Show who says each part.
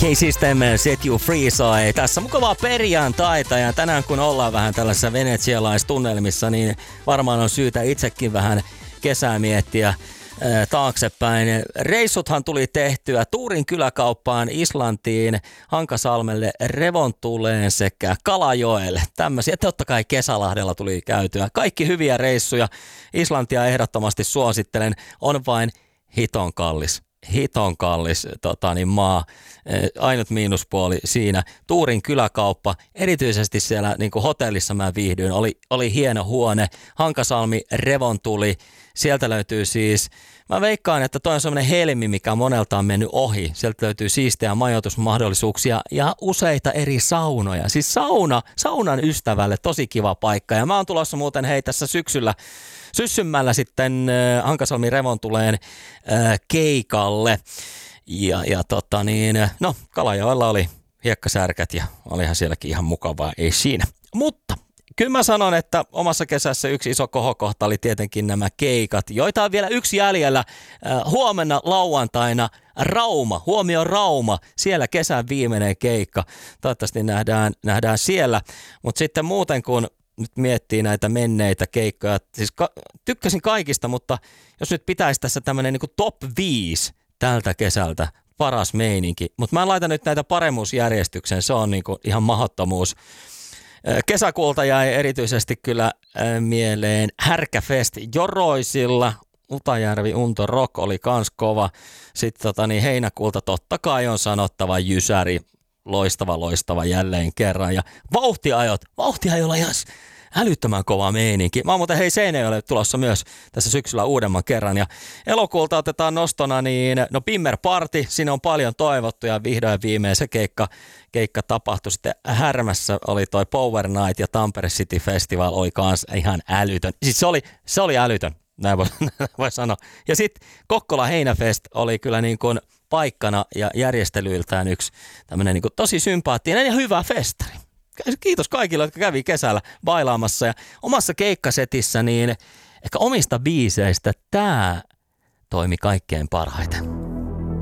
Speaker 1: K-System Set You Free sai tässä mukavaa perjantaita ja tänään kun ollaan vähän tällaisessa venetsialaistunnelmissa, niin varmaan on syytä itsekin vähän kesää miettiä taaksepäin. Reissuthan tuli tehtyä Tuurin kyläkauppaan, Islantiin, Hankasalmelle, Revontuleen sekä Kalajoelle. Tämmöisiä totta kai Kesälahdella tuli käytyä. Kaikki hyviä reissuja. Islantia ehdottomasti suosittelen. On vain hiton kallis maa. Ainut miinuspuoli siinä. Tuurin kyläkauppa, erityisesti siellä niin kuin hotellissa mä viihdyin. Oli hieno huone. Hankasalmi, Revontuli. Sieltä löytyy siis, mä veikkaan, että toi on semmoinen helmi, mikä monelta on mennyt ohi. Sieltä löytyy siistejä majoitusmahdollisuuksia ja useita eri saunoja. Siis saunan ystävälle tosi kiva paikka. Ja mä oon tulossa muuten tässä syssymmällä sitten Hankasalmi Revontuleen keikalle. Kalajoella oli hiekkasärkät ja olihan sielläkin ihan mukavaa, ei siinä. Mutta kyllä mä sanon, että omassa kesässä yksi iso kohokohta oli tietenkin nämä keikat, joita on vielä yksi jäljellä. Huomenna lauantaina Rauma, siellä kesän viimeinen keikka. Toivottavasti nähdään siellä, mutta sitten muuten kun nyt miettii näitä menneitä keikkoja, siis tykkäsin kaikista, mutta jos nyt pitäisi tässä tämmöinen niin kuin top 5 tältä kesältä, paras meininki. Mutta mä en laita nyt näitä paremmuusjärjestykseen, se on niin kuin ihan mahdottomuus. Kesäkuulta jäi erityisesti kyllä mieleen Härkäfest Joroisilla, Utajärvi Unto Rock oli kans kova. Sitten heinäkuulta totta kai on sanottava Jysäri, loistava jälleen kerran. Ja vauhtiajolla ihan älyttömän kova meininki. Mä oon muuten Seinäjoelle tulossa myös tässä syksyllä uudemman kerran. Ja elokuulta otetaan nostona Pimmer Party, siinä on paljon toivottu ja vihdoin viimein se keikka tapahtui. Sitten Härmässä oli toi Power Night ja Tampere City Festival oli kans ihan älytön. Siis se oli älytön, näin voi sanoa. Ja sitten Kokkola Heinäfest oli kyllä niin kuin paikkana ja järjestelyiltään yksi tämmöinen niin kuin tosi sympaattinen ja hyvä festari. Kiitos kaikille, jotka kävi kesällä bailaamassa ja omassa keikkasetissä, niin ehkä omista biiseistä tämä toimi kaikkein parhaiten.